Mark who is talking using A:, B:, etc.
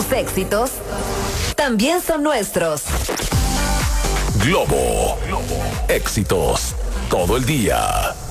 A: tus éxitos también son nuestros.
B: Globo. Éxitos todo el día.